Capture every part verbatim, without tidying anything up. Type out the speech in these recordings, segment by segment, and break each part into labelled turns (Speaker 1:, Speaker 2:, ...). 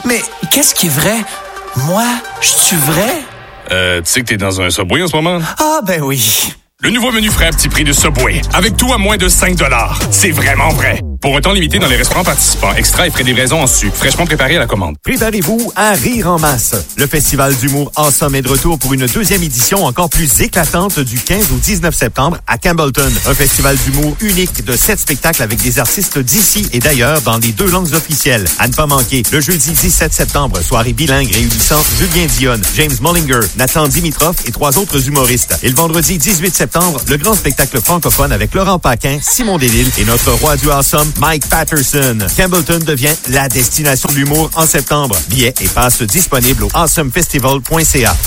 Speaker 1: Mais qu'est-ce qui est vrai? Moi, je suis vrai?
Speaker 2: Euh, tu sais que t'es dans un Subway en ce moment?
Speaker 1: Ah, ben oui.
Speaker 2: Le nouveau menu frais à petit prix de Subway. Avec tout à moins de cinq dollars. C'est vraiment vrai. Pour un temps limité dans les restaurants participants, extra et frais de livraison en sucre, fraîchement préparé à la commande.
Speaker 3: Préparez-vous à rire en masse. Le Festival d'humour Awesome est de retour pour une deuxième édition encore plus éclatante du quinze au dix-neuf septembre à Campbellton. Un festival d'humour unique de sept spectacles avec des artistes d'ici et d'ailleurs dans les deux langues officielles. À ne pas manquer, le jeudi dix-sept septembre, soirée bilingue réunissant Julien Dionne, James Mullinger, Nathan Dimitrov et trois autres humoristes. Et le vendredi dix-huit septembre, le grand spectacle francophone avec Laurent Paquin, Simon Delisle et notre roi du Awesome, Mike Patterson. Campbellton devient la destination de l'humour en septembre. Billets et passes disponibles au awesome festival point c a.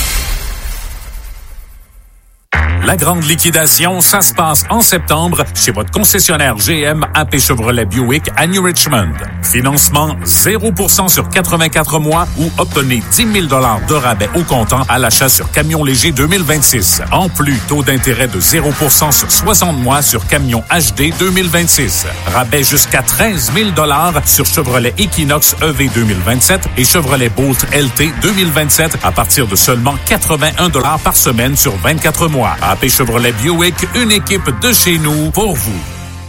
Speaker 4: La grande liquidation, ça se passe en septembre chez votre concessionnaire G M A P Chevrolet Buick à New Richmond. Financement zéro pour cent sur quatre-vingt-quatre mois ou obtenez dix mille dollars de rabais au comptant à l'achat sur camion léger deux mille vingt-six. En plus, taux d'intérêt de zéro pour cent sur soixante mois sur camion H D deux mille vingt-six. Rabais jusqu'à treize mille dollars sur Chevrolet Equinox E V deux mille vingt-sept et Chevrolet Bolt L T deux mille vingt-sept à partir de seulement quatre-vingt-un dollars par semaine sur vingt-quatre mois. A P Chevrolet Buick, une équipe de chez nous pour vous.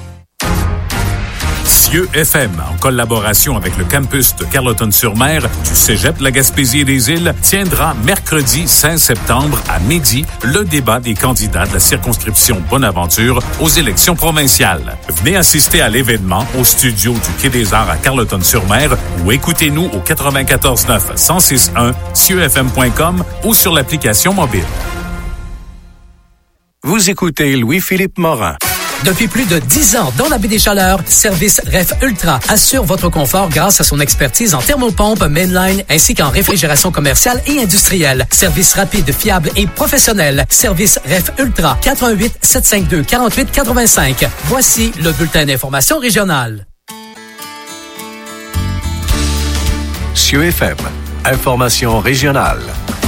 Speaker 4: Cieux F M, en collaboration avec le campus de Carleton-sur-Mer du Cégep de la Gaspésie et des Îles, tiendra mercredi seize septembre à midi le débat des candidats de la circonscription Bonaventure aux élections provinciales. Venez assister à l'événement au studio du Quai des Arts à Carleton-sur-Mer ou écoutez-nous au quatre-vingt-quatorze neuf cent six un cieux f m point com ou sur l'application mobile.
Speaker 5: Vous écoutez Louis-Philippe Morin.
Speaker 6: Depuis plus de dix ans dans la baie des Chaleurs, Service Ref Ultra assure votre confort grâce à son expertise en thermopompe, mainline ainsi qu'en réfrigération commerciale et industrielle. Service rapide, fiable et professionnel. Service Ref Ultra, quatre un huit, sept cinq deux, quatre huit quatre cinq. Voici le bulletin d'information régionale.
Speaker 5: Cieux F M, information régionale.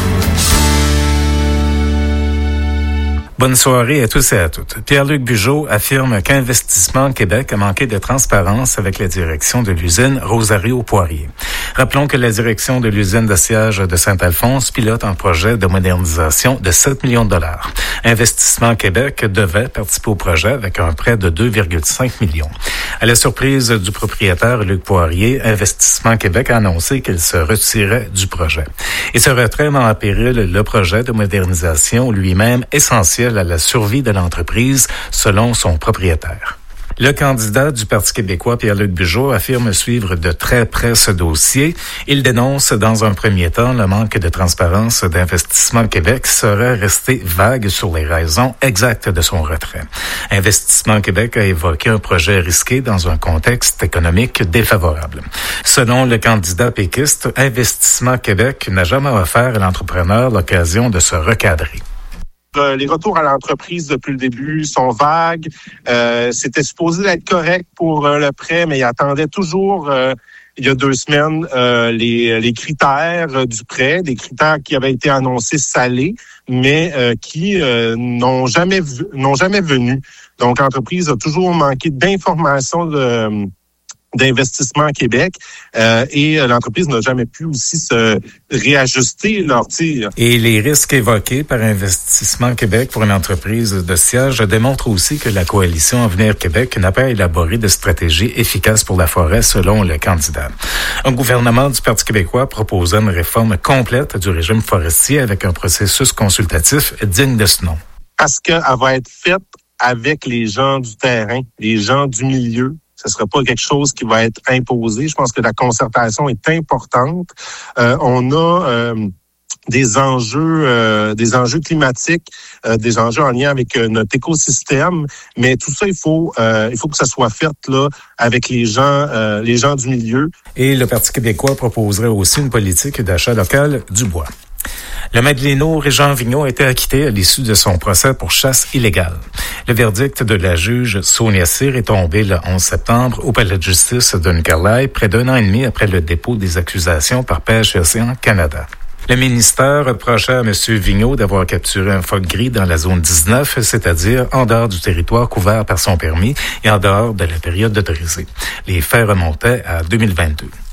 Speaker 7: Bonne soirée à tous et à toutes. Pierre-Luc Bugeaud affirme qu'Investissement Québec a manqué de transparence avec la direction de l'usine Rosario-Poirier. Rappelons que la direction de l'usine d'assiage de Saint-Alphonse pilote un projet de modernisation de sept millions de dollars. Investissement Québec devait participer au projet avec un prêt de deux virgule cinq millions. À la surprise du propriétaire Luc Poirier, Investissement Québec a annoncé qu'il se retirait du projet. Et ce retrait met en péril le projet de modernisation lui-même essentiel à la survie de l'entreprise, selon son propriétaire. Le candidat du Parti québécois, Pierre-Luc Bugeaud, affirme suivre de très près ce dossier. Il dénonce dans un premier temps le manque de transparence d'Investissement Québec serait resté vague sur les raisons exactes de son retrait. Investissement Québec a évoqué un projet risqué dans un contexte économique défavorable. Selon le candidat péquiste, Investissement Québec n'a jamais offert à l'entrepreneur l'occasion de se recadrer.
Speaker 8: Les retours à l'entreprise depuis le début sont vagues. Euh, c'était supposé être correct pour euh, le prêt, mais il attendait toujours, euh, il y a deux semaines, euh, les, les critères du prêt, des critères qui avaient été annoncés salés, mais euh, qui euh, n'ont jamais vu, n'ont jamais venu. Donc, l'entreprise a toujours manqué d'informations de d'Investissement Québec euh, et l'entreprise n'a jamais pu aussi se réajuster leur tir.
Speaker 7: Et les risques évoqués par Investissement Québec pour une entreprise de siège démontrent aussi que la coalition Avenir Québec n'a pas élaboré de stratégie efficace pour la forêt selon le candidat. Un gouvernement du Parti québécois proposait une réforme complète du régime forestier avec un processus consultatif digne de ce nom.
Speaker 8: Parce qu'elle va être faite avec les gens du terrain, les gens du milieu. Ce ne sera pas quelque chose qui va être imposé. Je pense que la concertation est importante. Euh, on a euh, des enjeux, euh, des enjeux climatiques, euh, des enjeux en lien avec euh, notre écosystème, mais tout ça, il faut, euh, il faut que ça soit fait là avec les gens, euh, les gens du milieu.
Speaker 7: Et le Parti québécois proposerait aussi une politique d'achat local du bois. Le Madeleineau Régent Vigneault a été acquitté à l'issue de son procès pour chasse illégale. Le verdict de la juge Sonia Cyr est tombé le onze septembre au palais de justice de Nicolay, près d'un an et demi après le dépôt des accusations par Pêche et Océan Canada. Le ministère reprochait à M. Vigneault d'avoir capturé un phoque gris dans la zone dix-neuf, c'est-à-dire en dehors du territoire couvert par son permis et en dehors de la période d'autorisée. Les faits remontaient à deux mille vingt-deux.